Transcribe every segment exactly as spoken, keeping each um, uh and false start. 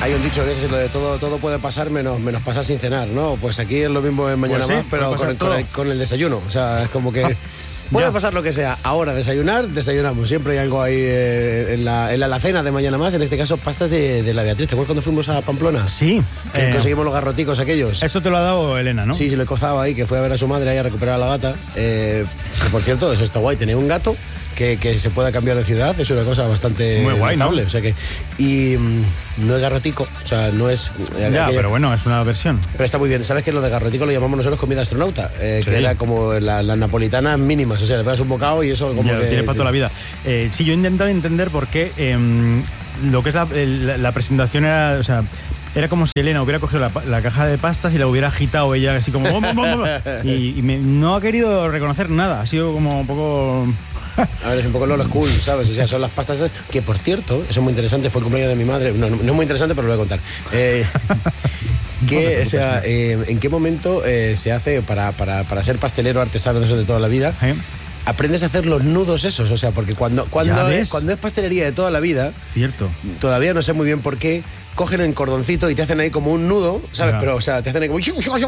Hay un dicho que es lo de todo, todo puede pasar menos, menos pasar sin cenar, ¿no? Pues aquí es lo mismo en Mañana Pues sí, Más, pero con el, con, el, con el desayuno. O sea, es como que... Puede pasar lo que sea. Ahora, desayunar, desayunamos. Siempre hay algo ahí eh, en, la, en la alacena de Mañana Más. En este caso, pastas de, de la Beatriz. ¿Te acuerdas cuando fuimos a Pamplona? Sí. Que eh, conseguimos los garroticos aquellos. Eso te lo ha dado Elena, ¿no? Sí, sí, lo he cozado ahí, que fue a ver a su madre ahí a recuperar a la gata. Eh, que por cierto, eso está guay. Tener un gato que, que se pueda cambiar de ciudad es una cosa bastante muy guay, notable. ¿no? O sea que, y mm, no es garrotico, o sea, no es... Eh, ya, aquella, pero bueno, es una versión. Pero está muy bien. ¿Sabes que lo de garrotico lo llamamos nosotros comida astronauta? Eh, Sí. Que era como la- las napolitanas mínimas. O sea, le pegas un bocado y eso como Ya, que... tiene para toda la vida. Eh, sí, yo he intentado entender por qué eh, lo que es la, el- la presentación era, o sea, era como si Elena hubiera cogido la, pa- la caja de pastas y la hubiera agitado ella así como... "Bom, bom, bom, bom". Y, y me- no ha querido reconocer nada, ha sido como un poco... A ver, es un poco Lolo School, ¿sabes? O sea, son las pastas que, por cierto, eso es muy interesante, fue el cumpleaños de mi madre. No, no, no es muy interesante, pero lo voy a contar. Eh, que, o sea, eh, ¿en qué momento eh, se hace para, para, para ser pastelero artesano de eso de toda la vida? ¿Eh? Aprendes a hacer los nudos esos, o sea, porque cuando, ¿Ya cuando, ves? es, cuando es pastelería de toda la vida, Cierto. todavía no sé muy bien por qué, cogen el cordoncito y te hacen ahí como un nudo, ¿sabes? Ya. Pero, o sea, te hacen ahí como...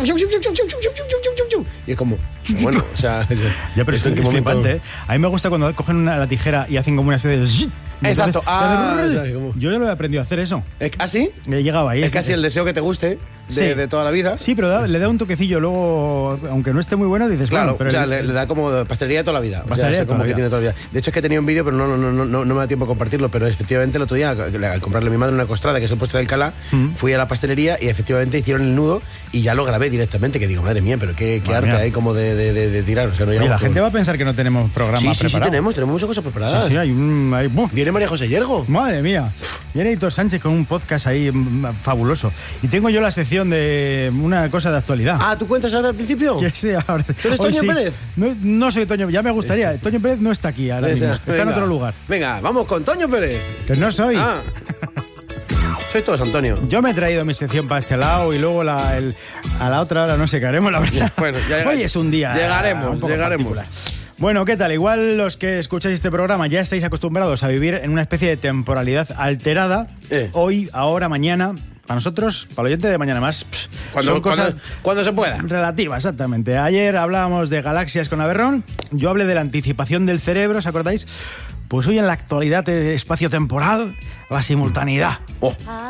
Y es como, bueno, o sea... Ya, pero ¿esto esto en qué es momento? flipante, ¿eh? A mí me gusta cuando cogen una, la tijera y hacen como una especie de... zzzz, y Exacto. entonces- Ah, ¿sabes cómo? yo ya lo he aprendido a hacer eso. ¿Ah, sí? He llegado ahí. Es casi el deseo que te guste de, Sí. de toda la vida. Sí, pero da- le da un toquecillo luego, aunque no esté muy bueno, dices, Claro, bueno, pero o sea, el- le, le da como pastelería de toda la vida. O sea, Pastelería es de toda como la que vida. tiene toda la vida. De hecho, es que tenía un vídeo, pero no, no, no, no, no me da tiempo a compartirlo. Pero efectivamente, el otro día, al comprarle a mi madre una costrada, que es el postre del Alcalá, Mm. fui a la pastelería y efectivamente hicieron el nudo y ya lo grabé directamente. Que digo, madre mía, pero qué, qué Madre arte mía. hay como de, de, de, de tirar. O sea, no Oye, llegamos la gente por- va a pensar que no tenemos programa Sí, sí, sí, preparado. tenemos, tenemos muchas cosas preparadas. Sí, sí, hay un... hay- ¡buh! Viene María José Yergo. Madre mía. Viene Héctor Sánchez con un podcast ahí mm, fabuloso. Y tengo yo la sección de una cosa de actualidad. Ah, ¿tú cuentas ahora al principio? Que sí, ahora- ¿Tú eres hoy Toño sí. Pérez? No, no soy Toño, ya me gustaría. Toño Pérez no está aquí ahora O mismo. sea, Está en venga. otro lugar. Venga, vamos con Toño Pérez. Que no soy. Ah. Soy todos, Antonio. Yo me he traído mi sección para este lado y luego la, el- a la otra hora no sé qué haremos, la verdad. Bueno, ya- Hoy es un día. llegaremos, un poco llegaremos. particular. Bueno, ¿qué tal? Igual los que escucháis este programa ya estáis acostumbrados a vivir en una especie de temporalidad alterada. Eh. Hoy, ahora, mañana. Para nosotros, para el oyente de Mañana Más, pff, Cuando, son cosas cuando, cuando se pueda. relativas, exactamente. Ayer hablábamos de galaxias con Averrón, yo hablé de la anticipación del cerebro, ¿os acordáis? Pues hoy en la actualidad eh, espacio-temporal, la simultaneidad. Oh,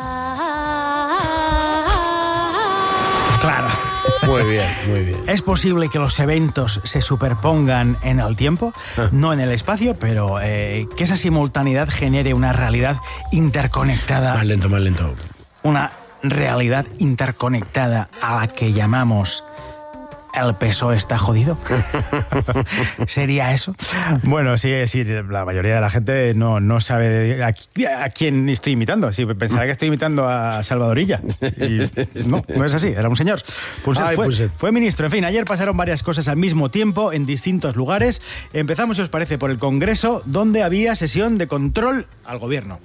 Claro. muy bien, muy bien. ¿Es posible que los eventos se superpongan en el tiempo? No en el espacio, pero eh, que esa simultaneidad genere una realidad interconectada. Más lento, más lento. Una realidad interconectada a la que llamamos el P S O E está jodido. ¿Sería eso? Bueno, sí, sí, la mayoría de la gente no, no sabe a, qui- a quién estoy imitando. Sí, pensará que estoy imitando a Salvadorilla. Y no, no es así, era un señor. Pues Ay, fue, Puset. fue ministro. En fin, ayer pasaron varias cosas al mismo tiempo en distintos lugares. Empezamos, si os parece, por el Congreso, donde había sesión de control al gobierno.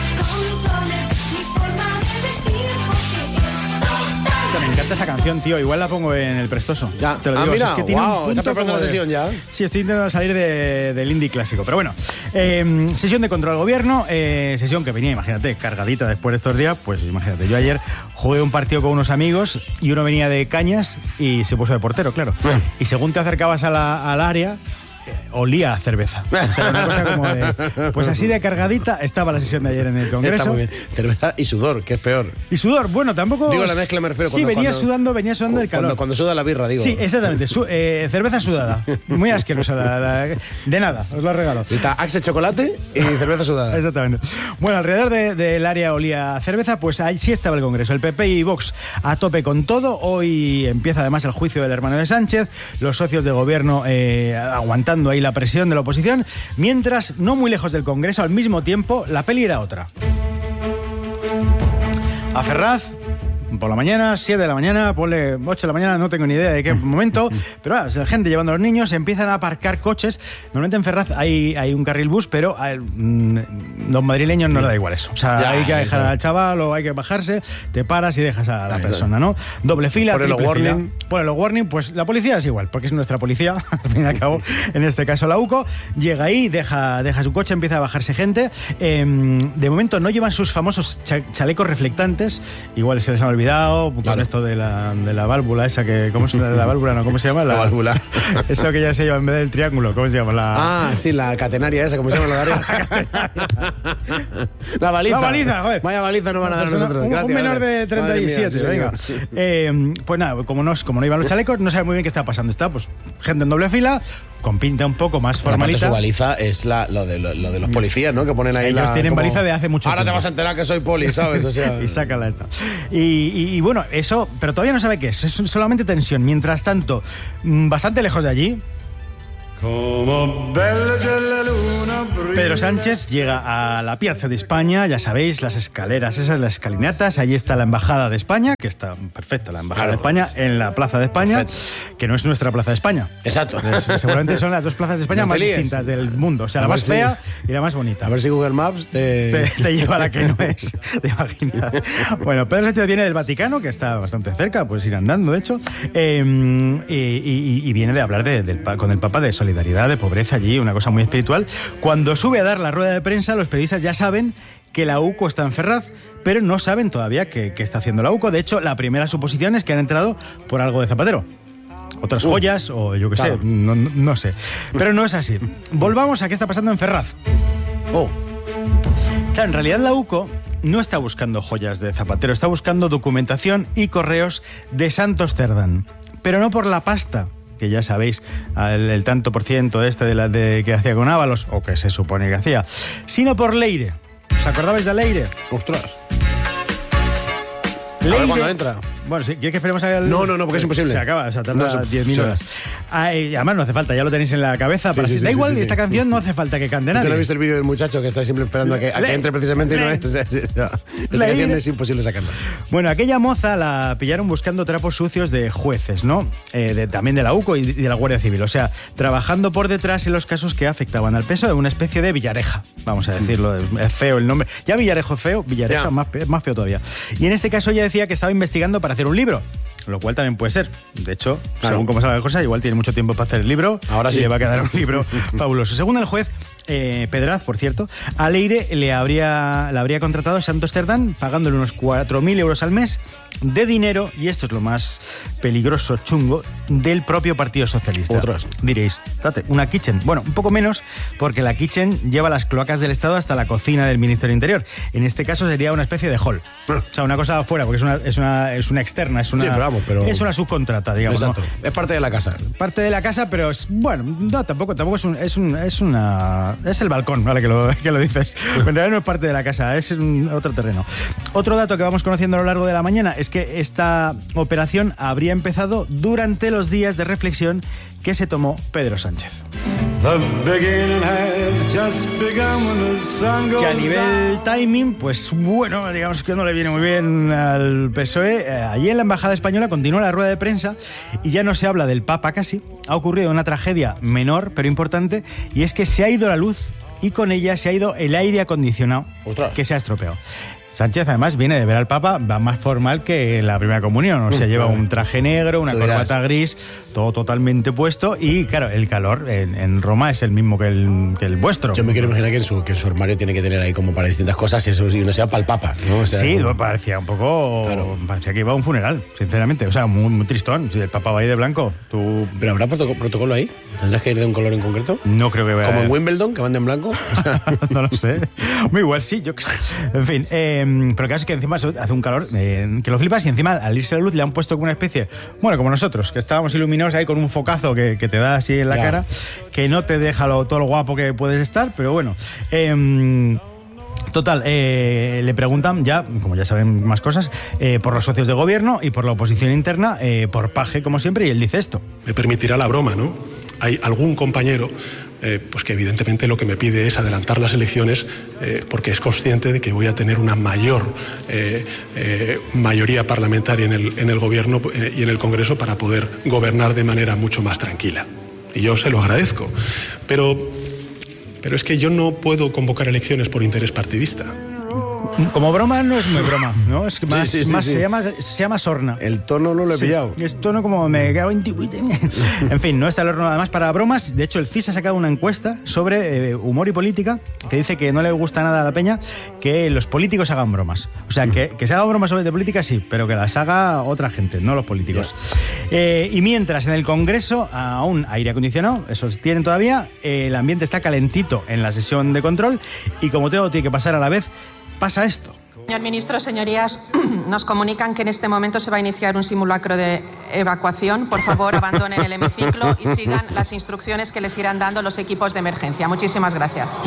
Me encanta esa canción, tío. Igual la pongo en el prestoso. Ya. Te lo Ah, digo. mira, es que tiene guau, un punto ¿estás preparando como la de- sesión ya? Sí, estoy intentando salir de- del indie clásico. Pero bueno, eh, sesión de control al gobierno. eh, sesión que venía, imagínate, cargadita después de estos días. Pues imagínate, yo ayer jugué un partido con unos amigos y uno venía de Cañas y se puso de portero, claro. Y según te acercabas a la- al área, eh, olía a cerveza. O sea, una cosa como de... Pues así de cargadita estaba la sesión de ayer en el Congreso. Está muy bien. Cerveza y sudor, que es peor. Y sudor, bueno, tampoco... Digo, la mezcla me refiero. Sí, cuando- venía cuando- sudando, venía sudando el calor. Cuando, cuando suda la birra, digo. Sí, exactamente. Su- eh, cerveza sudada. Muy asquerosa. la- la- de nada, os lo regalo. Está Axe chocolate y cerveza sudada. Exactamente. Bueno, alrededor de- del área olía a cerveza, pues ahí sí estaba el Congreso. El P P y Vox a tope con todo. Hoy empieza además el juicio del hermano de Sánchez. Los socios de gobierno eh, aguantando ahí la presión de la oposición. Mientras, no muy lejos del Congreso, al mismo tiempo, la peli era otra. A Ferraz, por la mañana, siete de la mañana, ponle ocho de la mañana, no tengo ni idea de qué momento, pero ah, la gente llevando a los niños, empiezan a aparcar coches. Normalmente en Ferraz hay, hay un carril bus, pero a los madrileños no le da igual eso. O sea, ya, hay que dejar eso al chaval o hay que bajarse, te paras y dejas a la Ay, persona, ¿no? Doble fila, Por triple el warning. fila. Por el warning, pues la policía es igual, porque es nuestra policía, al fin y al cabo, en este caso la U C O, llega ahí, deja, deja su coche, empieza a bajarse gente. Eh, de momento no llevan sus famosos chalecos reflectantes, igual se les ha olvidado, con claro. esto de la, de la válvula esa que... ¿Cómo se llama? La válvula, no, ¿cómo se llama? La, la válvula. Eso que ya se lleva en vez del triángulo, ¿cómo se llama? La... Ah, sí, la catenaria esa, ¿cómo se llama la área? La baliza. La baliza, joder. Vaya baliza nos van a dar pues nosotros. Un, gracias, un menor gracias. de treinta y siete, mía, sí, venga. Sí. Eh, pues nada, como no, como no iban los chalecos, no sabe muy bien qué está pasando. Está, pues, gente en doble fila, con pinta un poco más formalita. Su baliza es la, lo, de, lo, lo de los policías, ¿no? Que ponen ahí Ellos la, tienen como, baliza de hace mucho ahora tiempo. Ahora te vas a enterar que soy poli, ¿sabes? O sea... y sácala esta. Y, y, y bueno, eso, pero todavía no sabe qué es. Es solamente tensión. Mientras tanto, bastante lejos de allí, Como bella luna Pedro Sánchez llega a la Piazza de España, ya sabéis, las escaleras, esas, las escalinatas, allí está la Embajada de España, que está perfecta, la Embajada claro. de España, en la Plaza de España, perfecto. Que no es nuestra Plaza de España. Exacto. Es, seguramente son las dos plazas de España no más líes. distintas del mundo, o sea, a la más si, fea y la más bonita. A ver si Google Maps te... Te, te lleva a la que no es, te imaginas. Bueno, Pedro Sánchez viene del Vaticano, que está bastante cerca, puedes ir andando, de hecho, eh, y, y, y viene de hablar de, del, con el Papa de solidaridad, de pobreza allí, una cosa muy espiritual. Cuando sube a dar la rueda de prensa, los periodistas ya saben que la U C O está en Ferraz, pero no saben todavía qué, qué está haciendo la U C O. De hecho, la primera suposición es que han entrado por algo de Zapatero. Otras uh, joyas o yo qué claro. sé, no, no, no sé. Pero no es así. Volvamos a qué está pasando en Ferraz. Oh. Claro, en realidad la U C O no está buscando joyas de Zapatero, está buscando documentación y correos de Santos Cerdán. Pero no por la pasta, que ya sabéis, el, el tanto por ciento este de la de, que hacía con Ábalos, o que se supone que hacía, sino por Leire. ¿Os acordabais de Leire? ¡Ostras! Leire, a ver cuándo entra. Bueno, si quieres que esperemos a... No, no, no, porque es imposible. Se acaba, o sea, tarda diez mil sí. horas. Ah, además no hace falta, ya lo tenéis en la cabeza. Sí, para sí, si, sí, da sí, igual, sí, sí. esta canción no hace falta que cante nadie. Yo no he visto el vídeo del muchacho que está siempre esperando a que, a que entre precisamente y no es. O sea, esta canción es imposible sacarla. Bueno, aquella moza la pillaron buscando trapos sucios de jueces, ¿no? Eh, de, también de la U C O y de la Guardia Civil. O sea, trabajando por detrás en los casos que afectaban al P S O E, una especie de Villareja, vamos a decirlo. Mm. Es feo el nombre. Ya Villarejo es feo, Villareja yeah. más, más feo todavía. Y en este caso ella decía que estaba investigando para hacer un libro. Lo cual también puede ser. De hecho, claro. según cómo salga la cosa, igual tiene mucho tiempo para hacer el libro. Ahora sí. Y le va a quedar un libro fabuloso. Según el juez, eh, Pedraz, por cierto, a Leire le habría, le habría contratado Santos Cerdán pagándole unos cuatro mil euros al mes de dinero, y esto es lo más peligroso, chungo, del propio Partido Socialista. Otras. Diréis, date, una kitchen. Bueno, un poco menos, porque la kitchen lleva las cloacas del Estado hasta la cocina del Ministerio del Interior. En este caso sería una especie de hall. O sea, una cosa afuera, porque es una, es una, es una externa, es una... Sí, pero vamos, pero... Es una subcontrata, digamos. Exacto. ¿No? Es parte de la casa. Parte de la casa, pero es, bueno, no, tampoco, tampoco es un, es un, es una, es el balcón, vale, que lo, que lo dices. En realidad no es parte de la casa, es un, otro terreno. Otro dato que vamos conociendo a lo largo de la mañana es que esta operación habría empezado durante los días de reflexión que se tomó Pedro Sánchez. Que a nivel timing, pues bueno, digamos que no le viene muy bien al P S O E. Allí en la Embajada Española continúa la rueda de prensa y ya no se habla del Papa casi. Ha ocurrido una tragedia menor, pero importante, y es que se ha ido la luz y con ella se ha ido el aire acondicionado. ¡Ostras! Que se ha estropeado. Sánchez además viene de ver al Papa, va más formal que la primera comunión, o sea, lleva un traje negro, una corbata gris, todo totalmente puesto, y claro, el calor en, en Roma es el mismo que el, que el vuestro. Yo me quiero imaginar que en, su, que en su armario tiene que tener ahí como para distintas cosas y eso y no sea para el Papa, ¿no? O sea, sí, como... parecía un poco, claro. parecía que iba a un funeral, sinceramente, o sea, muy, muy tristón, si el Papa va ahí de blanco, tú... ¿Pero habrá protocolo ahí? ¿Tendrás que ir de un color en concreto? No creo que vaya... ¿Como en Wimbledon, que van de en blanco? No lo sé, muy igual sí, yo qué sé, en fin, eh, pero claro, es que encima hace un calor eh, que lo flipas, y encima al irse la luz le han puesto como una especie, bueno, como nosotros, que estábamos iluminados ahí con un focazo que, que te da así en la ya. cara, que no te deja lo, todo lo guapo que puedes estar, pero bueno. Eh, Total, eh, le preguntan ya, como ya saben más cosas, eh, por los socios de gobierno y por la oposición interna, eh, por Paje, como siempre, y él dice esto. Me permitirá la broma, ¿no? Hay algún compañero eh, pues que evidentemente lo que me pide es adelantar las elecciones eh, porque es consciente de que voy a tener una mayor eh, eh, mayoría parlamentaria en el, en el Gobierno eh, y en el Congreso para poder gobernar de manera mucho más tranquila. Y yo se lo agradezco. Pero, pero es que yo no puedo convocar elecciones por interés partidista. Como broma no es muy broma, ¿no? Es que más, Sí, sí, sí, más sí. Se llama, se llama sorna. El tono no lo he Sí, pillado. es tono como me cago en ti. En fin, no está el horno además para bromas. De hecho, el C I S ha sacado una encuesta sobre eh, humor y política que dice que no le gusta nada a la peña que los políticos hagan bromas. O sea, que, que se hagan bromas sobre de política sí, pero que las haga otra gente, no los políticos. Eh, y mientras en el Congreso aún aire acondicionado, eso tienen todavía, eh, el ambiente está calentito en la sesión de control y como todo tiene que pasar a la vez, pasa esto. Señor ministro, señorías, nos comunican que en este momento se va a iniciar un simulacro de evacuación. Por favor, abandonen el hemiciclo y sigan las instrucciones que les irán dando los equipos de emergencia. Muchísimas gracias.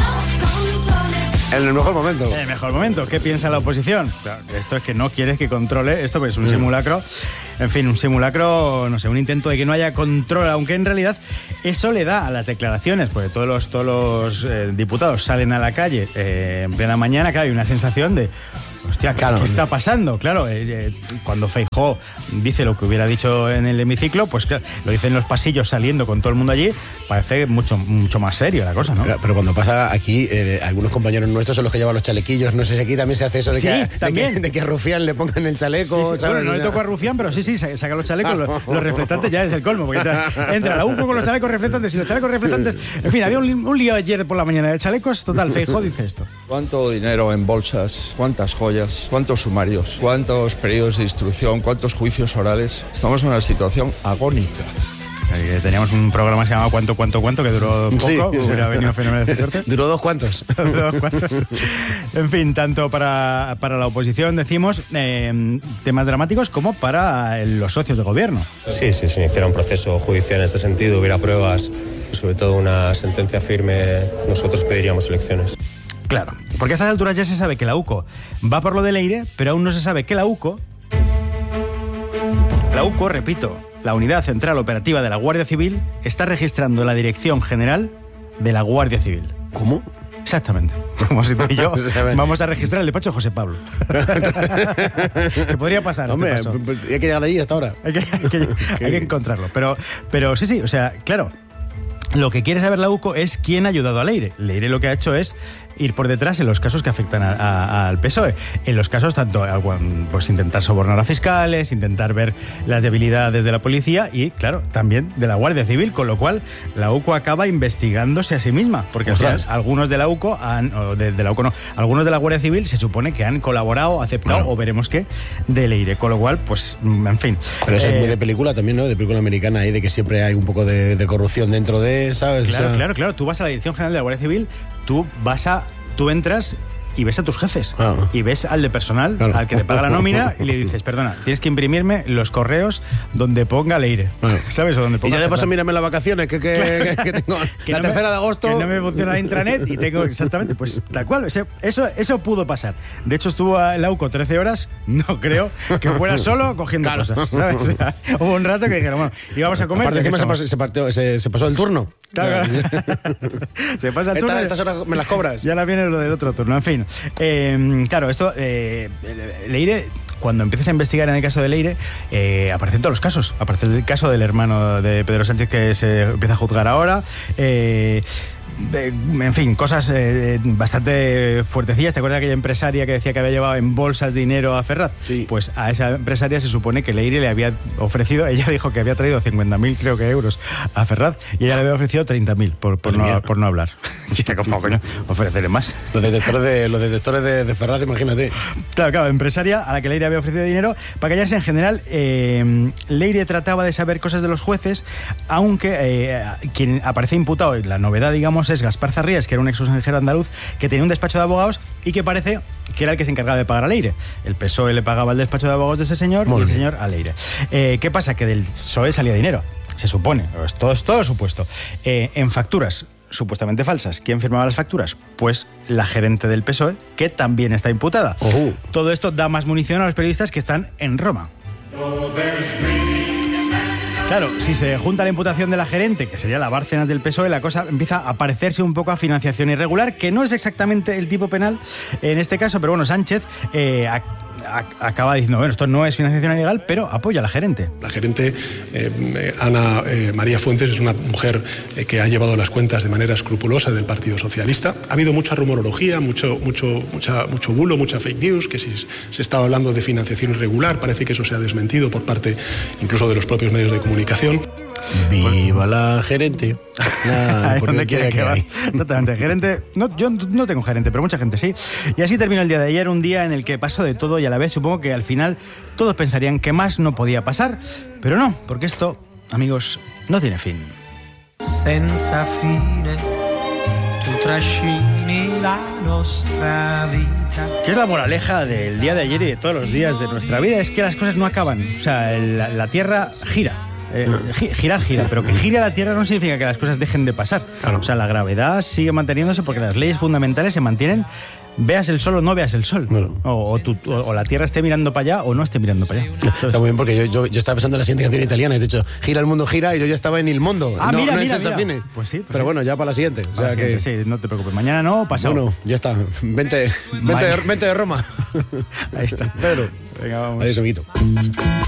En el mejor momento. En el mejor momento. ¿Qué piensa la oposición? Claro, esto es que no quieres que controle esto, pues es un mm. simulacro. En fin, un simulacro, no sé, un intento de que no haya control, aunque en realidad eso le da a las declaraciones, porque todos los, todos los eh, diputados salen a la calle eh, en plena mañana, claro, hay una sensación de, hostia, ¿qué, claro, ¿qué está pasando? Claro, eh, eh, cuando Feijóo dice lo que hubiera dicho en el hemiciclo, pues claro, lo dice en los pasillos saliendo con todo el mundo allí, parece mucho, mucho más serio la cosa, ¿no? Pero cuando pasa aquí, eh, algunos compañeros nuestros son los que llevan los chalequillos, no sé si aquí también se hace eso de, sí, que, también. de, que, de que a Rufián le pongan el chaleco. Sí, sí. ¿Sabes? Bueno, no le tocó a Rufián, pero sí, sí, saca los chalecos, los, los reflectantes ya es el colmo, porque entra, entra la U P O con los chalecos reflectantes y los chalecos reflectantes, en fin, había un, un lío ayer por la mañana de chalecos, total, Feijóo dice esto. ¿Cuánto dinero en bolsas? ¿Cuántas joyas? ¿Cuántos sumarios? ¿Cuántos periodos de instrucción? ¿Cuántos juicios orales? Estamos en una situación agónica. Eh, teníamos un programa que se llamaba Cuánto, Cuánto, Cuánto, que duró poco, sí, hubiera venido fenómeno de suerte. Duró dos cuantos. Duró dos cuantos. En fin, tanto para, para la oposición, decimos, eh, temas dramáticos como para los socios de gobierno. Sí, sí, se iniciara un proceso judicial en este sentido, hubiera pruebas, sobre todo una sentencia firme, nosotros pediríamos elecciones. Claro, porque a estas alturas ya se sabe que la U C O va por lo del Leire, pero aún no se sabe que la U C O, la U C O, repito, la Unidad Central Operativa de la Guardia Civil, está registrando la Dirección General de la Guardia Civil. ¿Cómo? Exactamente. Como si tú y yo vamos a registrar el despacho de José Pablo. Que podría pasar. Hombre, este paso. Hay que llegar allí hasta ahora. Hay que, hay que, hay que encontrarlo. Pero, pero sí, sí, o sea, claro. Lo que quiere saber la U C O es quién ha ayudado a Leire. Leire lo que ha hecho es ir por detrás en los casos que afectan a, a, al P S O E. En los casos tanto, pues intentar sobornar a fiscales, intentar ver las debilidades de la policía y, claro, también de la Guardia Civil, con lo cual la U C O acaba investigándose a sí misma, porque o sea, algunos de la U C O han, o de, de la U C O no, algunos de la Guardia Civil se supone que han colaborado, aceptado, claro, o veremos qué, de Leire, con lo cual, pues, en fin. Pero eso eh, es muy de película también, ¿no? De película americana ahí, de que siempre hay un poco de, de corrupción dentro de, ¿sabes? Claro, o sea, claro, claro. Tú vas a la Dirección General de la Guardia Civil, tú vas a, tú entras y ves a tus jefes, ah. y ves al de personal, claro, al que te paga la nómina, y le dices, perdona, tienes que imprimirme los correos donde ponga Leire, bueno, ¿sabes? O donde ponga. Y ya de paso mírame las vacaciones, que, que, claro, que tengo que la no tercera me, de agosto. Que no me funciona la intranet y tengo exactamente, pues tal cual, eso, eso pudo pasar. De hecho, estuvo la U C O trece horas, no creo que fuera solo cogiendo claro, cosas, ¿sabes? O sea, hubo un rato que dijeron, bueno, íbamos a comer. Aparte, encima se pasó, se, partió, se, se pasó el turno. Claro, se pasa el turno. Esta, estas horas me las cobras. Ya la viene lo del otro turno, en fin. Eh, claro, esto, eh, Leire, cuando empiezas a investigar en el caso de Leire, eh, aparecen todos los casos. Aparece el caso del hermano de Pedro Sánchez que se empieza a juzgar ahora. Eh, en fin, cosas eh, bastante fuertecillas. ¿Te acuerdas de aquella empresaria que decía que había llevado en bolsas dinero a Ferraz? Sí. Pues a esa empresaria se supone que Leire le había ofrecido, ella dijo que había traído cincuenta mil, creo que euros a Ferraz, y ella le había ofrecido treinta mil por, por, no, por no hablar. Y era como, coño, ofrecerle más. Los detectores de, los detectores de, de Ferraz, imagínate. Claro, claro, empresaria a la que Leire había ofrecido dinero para callarse. En general, eh, Leire trataba de saber cosas de los jueces, aunque eh, quien aparece imputado, la novedad, digamos, es Gaspar Zarrías, que era un ex consejero andaluz que tenía un despacho de abogados y que parece que era el que se encargaba de pagar a Leire. El P S O E le pagaba el despacho de abogados de ese señor Muy y el bien. señor a Leire. Eh, ¿Qué pasa? Que del P S O E salía dinero, se supone, es todo, es todo supuesto, eh, en facturas supuestamente falsas. ¿Quién firmaba las facturas? Pues la gerente del P S O E, que también está imputada. Uh-huh. Todo esto da más munición a los periodistas que están en Roma. Claro, si se junta la imputación de la gerente, que sería la Bárcenas del P S O E, la cosa empieza a parecerse un poco a financiación irregular, que no es exactamente el tipo penal en este caso, pero bueno, Sánchez eh, a, a, acaba diciendo, bueno, esto no es financiación ilegal, pero apoya a la gerente. La gerente, eh, Ana eh, María Fuentes, es una mujer eh, que ha llevado las cuentas de manera escrupulosa del Partido Socialista. Ha habido mucha rumorología, mucho, mucho, mucha, mucho bulo, mucha fake news, que si se estaba hablando de financiación irregular, parece que eso se ha desmentido por parte incluso de los propios medios de comunicación. Viva la gerente. Nah, Ahí donde quiera que va. hay. Exactamente, gerente. No, yo no tengo gerente, pero mucha gente sí. Y así terminó el día de ayer, un día en el que pasó de todo y a la vez supongo que al final todos pensarían que más no podía pasar, pero no, porque esto, amigos, no tiene fin. Senza fine, tu trascini la nostra vita. ¿Qué es la moraleja del día de ayer y de todos los días de nuestra vida? Es que las cosas no acaban. O sea, la, la Tierra gira. Eh, girar, gira, pero que gire la Tierra no significa que las cosas dejen de pasar. Claro. O sea, la gravedad sigue manteniéndose porque las leyes fundamentales se mantienen, veas el sol o no veas el sol. Claro. O, o, tu, o, o la Tierra esté mirando para allá o no esté mirando para allá. Entonces, Está muy bien porque yo, yo, yo estaba pensando en la siguiente canción italiana. De hecho, gira el mundo, gira, y yo ya estaba en Il Mondo. Ah, no, mira, no mira, en Senza mira. Fine. Pues sí, pues Pero sí. bueno, ya para la siguiente. O sea ah, sí, que... sí, no te preocupes. Mañana no, pasado. Bueno, ya está. Vente, vente, de, vente de Roma. Ahí está. Pedro. Venga, vamos. Adiós, amiguito.